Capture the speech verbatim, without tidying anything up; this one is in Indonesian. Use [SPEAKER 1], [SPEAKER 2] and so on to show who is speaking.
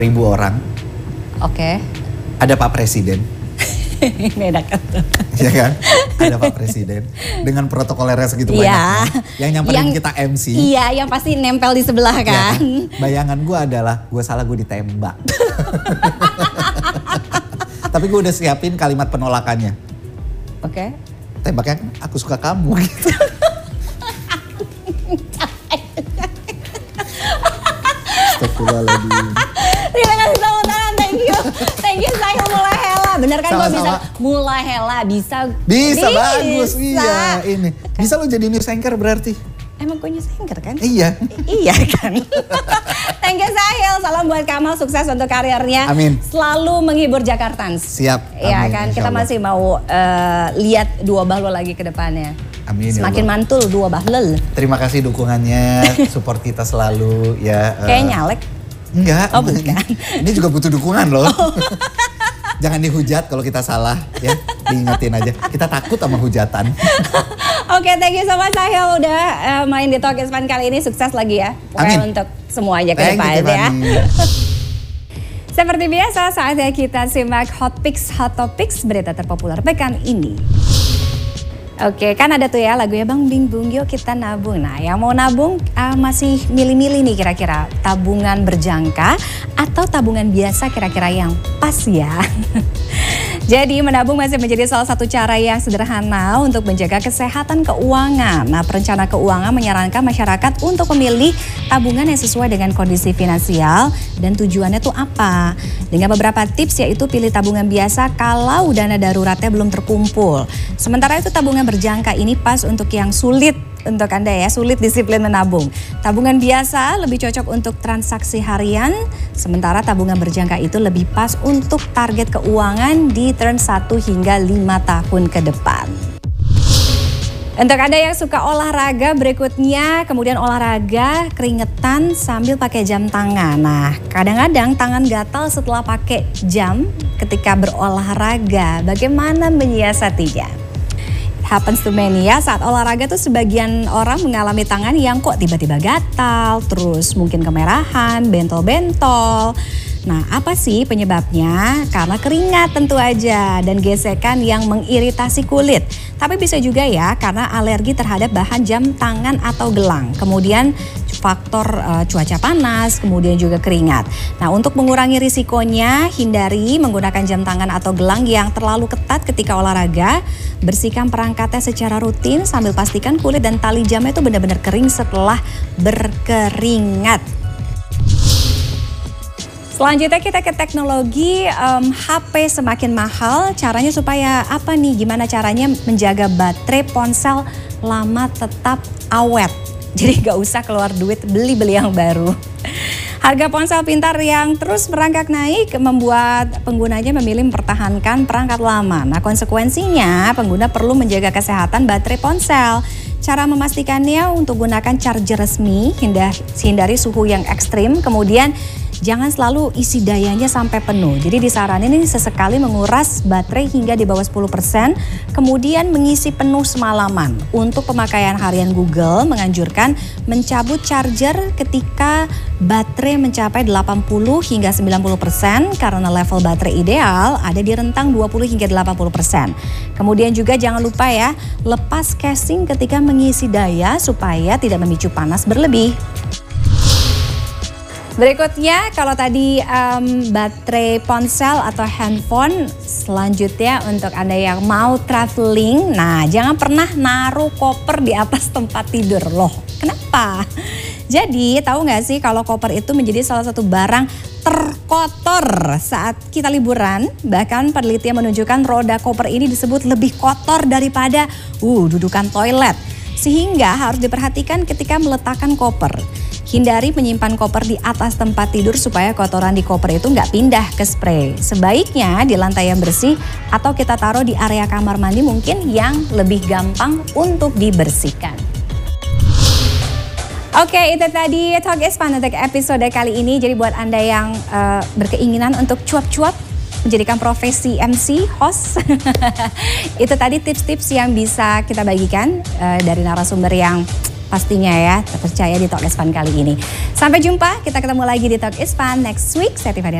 [SPEAKER 1] ribu orang.
[SPEAKER 2] Oke.
[SPEAKER 1] Ada Pak Presiden.
[SPEAKER 2] Beda kan.
[SPEAKER 1] Iya kan? Ada Pak Presiden. Dengan protokolernya segitu
[SPEAKER 2] ya.
[SPEAKER 1] banyaknya. Yang nyamperin yang, kita M C.
[SPEAKER 2] Iya, yang pasti nempel di sebelah kan. Ya, kan?
[SPEAKER 1] Bayangan gue adalah gue salah gue ditembak. Tapi gue udah siapin kalimat penolakannya.
[SPEAKER 2] Oke. Okay.
[SPEAKER 1] Tembaknya kan aku suka kamu gitu. Astagfirullahaladzim.
[SPEAKER 2] Terima kasih tepuk tangan, thank you. Thank you Sahil Mulahela. Bener kan gue bisa Mulahela, bisa.
[SPEAKER 1] Bisa, bisa bagus, iya ini. Bisa lo jadi news anchor berarti.
[SPEAKER 2] Emang gue news anchor kan?
[SPEAKER 1] Iya.
[SPEAKER 2] Iya kan. Thank you Sahil, salam buat Kamal, sukses untuk karirnya.
[SPEAKER 1] Amin.
[SPEAKER 2] Selalu menghibur Jakartans.
[SPEAKER 1] Siap.
[SPEAKER 2] Iya kan, kita masih mau uh, lihat dua bahlul lagi ke depannya.
[SPEAKER 1] Amin.
[SPEAKER 2] Semakin ya mantul dua bahlul.
[SPEAKER 1] Terima kasih dukungannya, support kita selalu ya. Uh,
[SPEAKER 2] Kayak nyalek.
[SPEAKER 1] Enggak.
[SPEAKER 2] Oh bukan.
[SPEAKER 1] Ini juga butuh dukungan loh. Oh. Jangan dihujat kalau kita salah ya, diingetin aja. Kita takut sama hujatan.
[SPEAKER 2] Oke, okay, thank you so much Sahil udah uh, main di Talk is Fun kali ini. Sukses lagi ya.
[SPEAKER 1] Amin.
[SPEAKER 2] Untuk semuanya ke depan ya. Seperti biasa saatnya kita simak Hot Picks Hot Topics, berita terpopuler pekan ini. Oke, kan ada tuh ya lagunya Bang Bing Bung, yuk kita nabung. Nah, yang mau nabung uh, masih milih-milih nih kira-kira tabungan berjangka atau tabungan biasa kira-kira yang pas ya. Jadi menabung masih menjadi salah satu cara yang sederhana untuk menjaga kesehatan keuangan. Nah, perencana keuangan menyarankan masyarakat untuk memilih tabungan yang sesuai dengan kondisi finansial dan tujuannya tuh apa. Dengan beberapa tips yaitu pilih tabungan biasa kalau dana daruratnya belum terkumpul. Sementara itu tabungan berjangka ini pas untuk yang sulit untuk Anda ya, sulit disiplin menabung. Tabungan biasa lebih cocok untuk transaksi harian, sementara tabungan berjangka itu lebih pas untuk target keuangan di term satu hingga lima tahun ke depan. Untuk Anda yang suka olahraga, berikutnya kemudian olahraga keringetan sambil pakai jam tangan. Nah, kadang-kadang tangan gatal setelah pakai jam ketika berolahraga. Bagaimana menyiasatinya? Happens to many ya, saat olahraga tuh sebagian orang mengalami tangan yang kok tiba-tiba gatal, terus mungkin kemerahan, bentol-bentol. Nah, apa sih penyebabnya? Karena keringat tentu aja dan gesekan yang mengiritasi kulit. Tapi bisa juga ya karena alergi terhadap bahan jam tangan atau gelang. Kemudian faktor uh, cuaca panas, kemudian juga keringat. Nah, untuk mengurangi risikonya, hindari menggunakan jam tangan atau gelang yang terlalu ketat ketika olahraga. Bersihkan perangkatnya secara rutin sambil pastikan kulit dan tali jamnya itu benar-benar kering setelah berkeringat. Selanjutnya kita ke teknologi, um, H P semakin mahal, caranya supaya apa nih? Gimana caranya menjaga baterai ponsel lama tetap awet? Jadi gak usah keluar duit beli-beli yang baru. Harga ponsel pintar yang terus merangkak naik membuat penggunanya memilih mempertahankan perangkat lama. Nah, konsekuensinya pengguna perlu menjaga kesehatan baterai ponsel. Cara memastikannya untuk gunakan charger resmi, hindari suhu yang ekstrim, kemudian jangan selalu isi dayanya sampai penuh. Jadi disaranin ini sesekali menguras baterai hingga di bawah sepuluh persen, kemudian mengisi penuh semalaman. Untuk pemakaian harian, Google menganjurkan mencabut charger ketika baterai mencapai delapan puluh hingga sembilan puluh persen karena level baterai ideal ada di rentang dua puluh hingga delapan puluh persen. Kemudian juga jangan lupa ya, lepas casing ketika mengisi daya supaya tidak memicu panas berlebih. Berikutnya kalau tadi um, baterai ponsel atau handphone, selanjutnya untuk Anda yang mau traveling, nah jangan pernah naruh koper di atas tempat tidur loh. Kenapa? Jadi tahu nggak sih kalau koper itu menjadi salah satu barang terkotor saat kita liburan. Bahkan penelitian menunjukkan roda koper ini disebut lebih kotor daripada uh, dudukan toilet. Sehingga harus diperhatikan ketika meletakkan koper. Hindari menyimpan koper di atas tempat tidur supaya kotoran di koper itu nggak pindah ke spray. Sebaiknya di lantai yang bersih atau kita taruh di area kamar mandi mungkin yang lebih gampang untuk dibersihkan. Oke, itu tadi Talk is Fun untuk episode kali ini. Jadi buat Anda yang uh, berkeinginan untuk cuap-cuap menjadikan profesi M C, host, itu tadi tips-tips yang bisa kita bagikan uh, dari narasumber yang pastinya ya, terpercaya di Talk is Fun kali ini. Sampai jumpa, kita ketemu lagi di Talk is Fun next week. Saya Tiffany